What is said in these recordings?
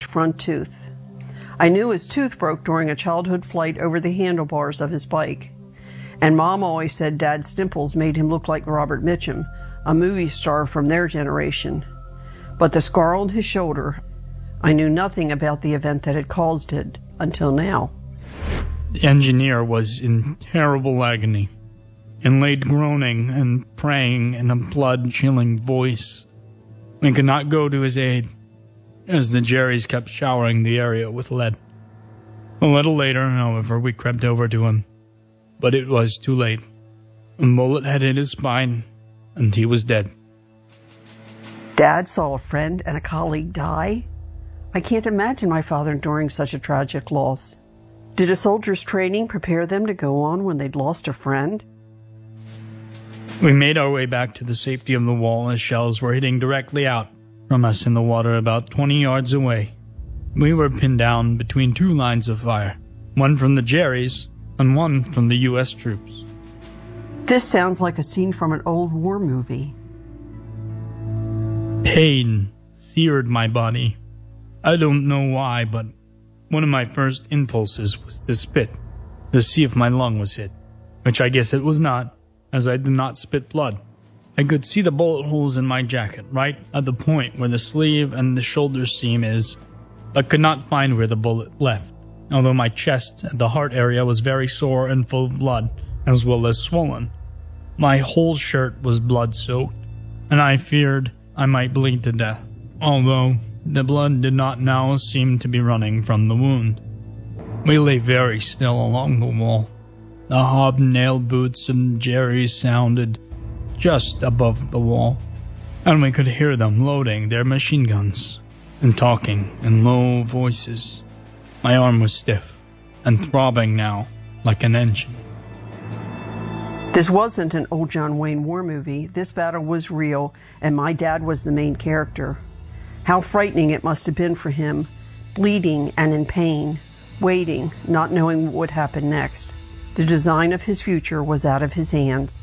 front tooth. I knew his tooth broke during a childhood flight over the handlebars of his bike. And Mom always said Dad's dimples made him look like Robert Mitchum, a movie star from their generation. But the scar on his shoulder, I knew nothing about the event that had caused it until now. The engineer was in terrible agony and laid groaning and praying in a blood-chilling voice. We could not go to his aid, as the Jerrys kept showering the area with lead. A little later, however, we crept over to him, but it was too late. A bullet had hit his spine, and he was dead. Dad saw a friend and a colleague die? I can't imagine my father enduring such a tragic loss. Did a soldier's training prepare them to go on when they'd lost a friend? We made our way back to the safety of the wall as shells were hitting directly out from us in the water about 20 yards away. We were pinned down between two lines of fire, one from the Jerrys and one from the U.S. troops. This sounds like a scene from an old war movie. Pain seared my body. I don't know why, but one of my first impulses was to spit, to see if my lung was hit, which I guess it was not, as I did not spit blood. I could see the bullet holes in my jacket right at the point where the sleeve and the shoulder seam is, but could not find where the bullet left, although my chest and the heart area was very sore and full of blood, as well as swollen. My whole shirt was blood-soaked, and I feared I might bleed to death, although the blood did not now seem to be running from the wound. We lay very still along the wall. The hobnailed boots and Jerrys sounded just above the wall, and we could hear them loading their machine guns and talking in low voices. My arm was stiff and throbbing now like an engine. This wasn't an old John Wayne war movie. This battle was real, and my dad was the main character. How frightening it must have been for him, bleeding and in pain, waiting, not knowing what would happen next. The design of his future was out of his hands.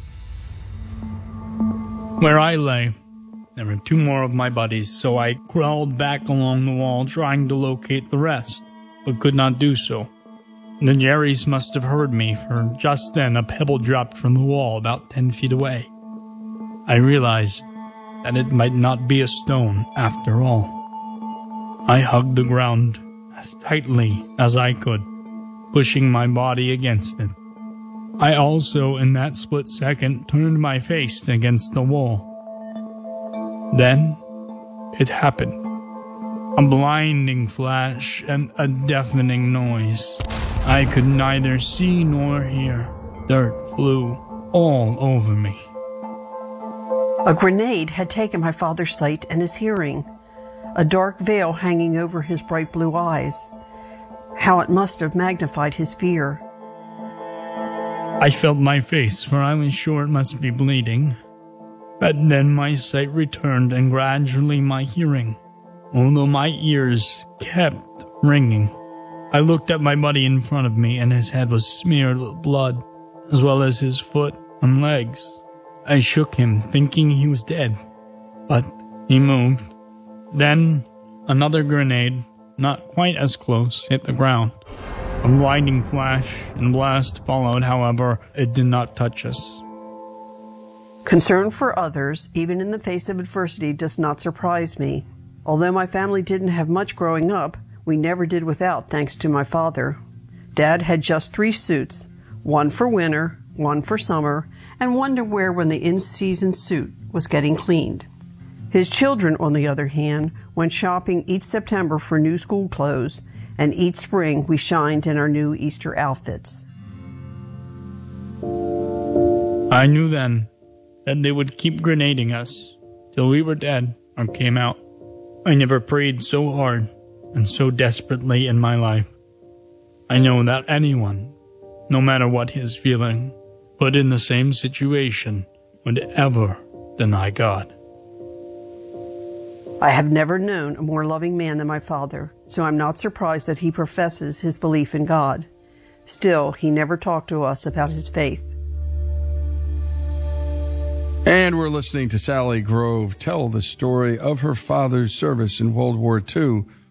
Where I lay, there were two more of my buddies, so I crawled back along the wall trying to locate the rest, but could not do so. The Jerrys must have heard me, for just then a pebble dropped from the wall about 10 feet away. I realized that it might not be a stone after all. I hugged the ground as tightly as I could, pushing my body against it. I also, in that split second, turned my face against the wall. Then, it happened. A blinding flash and a deafening noise. I could neither see nor hear. Dirt flew all over me. A grenade had taken my father's sight and his hearing, a dark veil hanging over his bright blue eyes. How it must have magnified his fear. I felt my face, for I was sure it must be bleeding. But then my sight returned and gradually my hearing, although my ears kept ringing. I looked at my buddy in front of me, and his head was smeared with blood, as well as his foot and legs. I shook him, thinking he was dead, but he moved. Then another grenade, not quite as close, hit the ground. A blinding flash and blast followed, however, it did not touch us. Concern for others, even in the face of adversity, does not surprise me. Although my family didn't have much growing up, we never did without, thanks to my father. Dad had just 3 suits, one for winter, one for summer, and one to wear when the in-season suit was getting cleaned. His children, on the other hand, went shopping each September for new school clothes, and each spring we shined in our new Easter outfits. I knew then that they would keep grenading us till we were dead or came out. I never prayed so hard and so desperately in my life. I know that anyone, no matter what his feeling, put in the same situation, would ever deny God. I have never known a more loving man than my father, so I'm not surprised that he professes his belief in God. Still, he never talked to us about his faith. And we're listening to Sally Grove tell the story of her father's service in World War II.